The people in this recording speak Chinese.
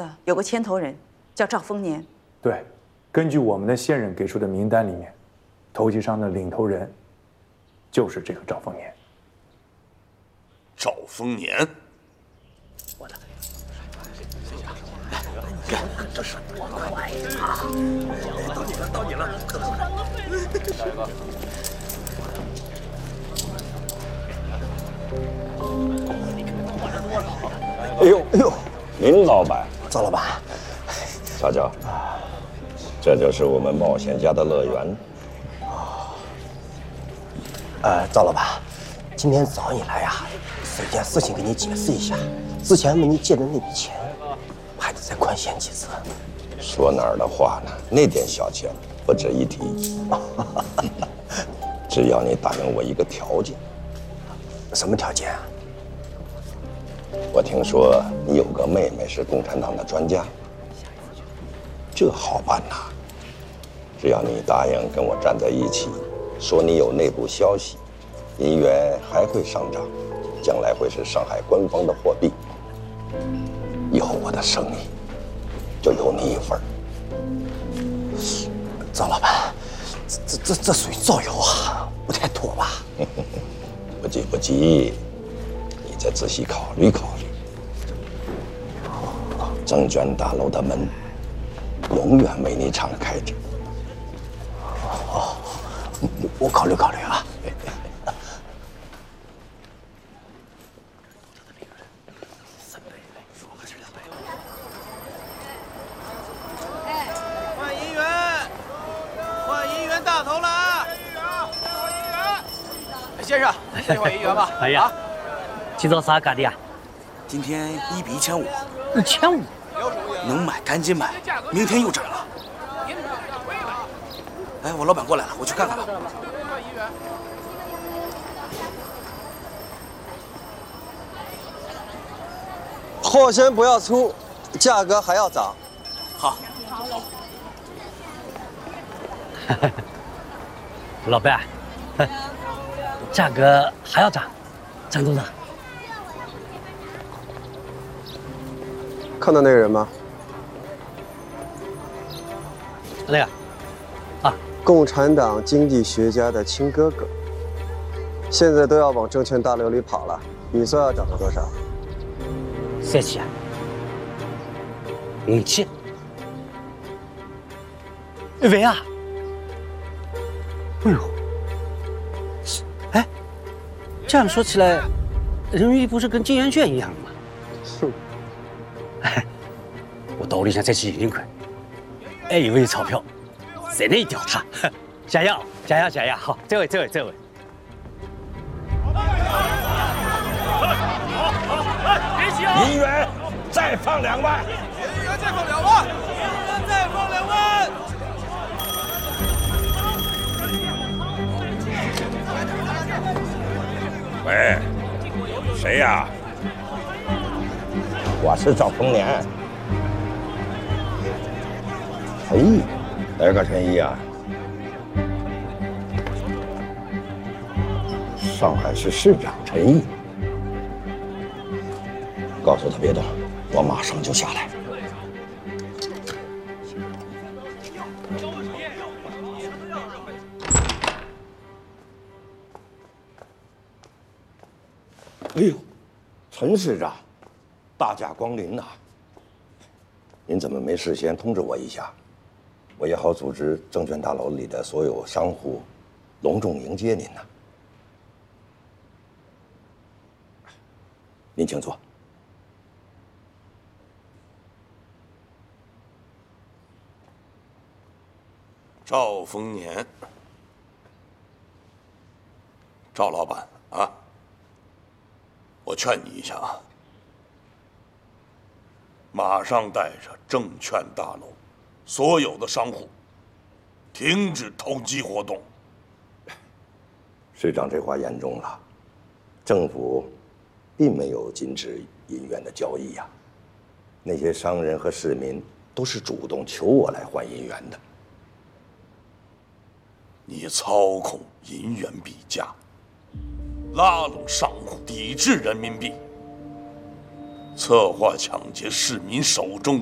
的有个牵头人，叫赵丰年。 对，根据我们的现任给出的名单里面，投机商的领头人就是这个赵丰年。 赵丰年， 我的， 看，这是我快啊！到你了，下一个。 哎呦哎呦， 林老板， 赵老板， 瞧瞧，这就是我们冒险家的乐园。 赵老板，今天找你来呀，有件事情给你解释一下。之前问你借的那笔钱，还得再宽限几次。 说哪儿的话呢？那点小钱不值一提。只要你答应我一个条件。 什么条件啊？ 我听说你有个妹妹是共产党的专家，这好办呐！只要你答应跟我站在一起，说你有内部消息，银元还会上涨，将来会是上海官方的货币，以后我的生意就有你一份。 赵老板，这属于造谣啊，不太妥吧？ 不急不急，你再仔细考虑考虑。证券大楼的门永远为你敞开着。 我考虑考虑啊。 换银元，换银元大头了啊！先生，先换银元吧。 哎呀，今早啥干的呀？ 今天1比1500， 1500， 能买赶紧买，明天又涨了。哎，我老板过来了，我去看看吧。 货先不要出，价格还要涨。 好。 老板，价格还要涨，涨多少？ 看到那个人吗？ 那个，啊， 共产党经济学家的亲哥哥，现在都要往证券大楼里跑了。你说要涨到多少 ？37啊，57。喂啊！哎呦，哎，这样说起来，人民币不是跟金圆券一样吗？ 哼， 哎，我兜里向再几1块，还有一钞票，在那一调查，加油加油加油！好，这位。 银元再放2万， 银元再放2万，银元再放2万。 喂，谁呀？我是赵丰年。陈毅，哪个陈毅啊？上海市市长陈毅。告诉他别动，我马上就下来。哎呦，陈市长，大驾光临呐！您怎么没事先通知我一下，我也好组织证券大楼里的所有商户隆重迎接您呢？您请坐。 赵丰年，赵老板啊，我劝你一下啊，马上带着证券大楼所有的商户停止投机活动。 市长这话严重了，政府并没有禁止银元的交易呀，那些商人和市民都是主动求我来换银元的。 你操控银元币价，拉拢商户抵制人民币，策划抢劫市民手中